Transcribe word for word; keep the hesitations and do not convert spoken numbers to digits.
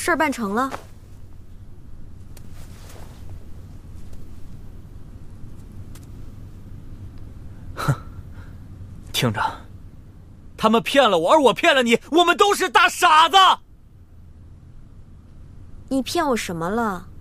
事儿办成了。 哼，听着，他们骗了我，而我骗了你，我们都是大傻子。 你骗我什么了？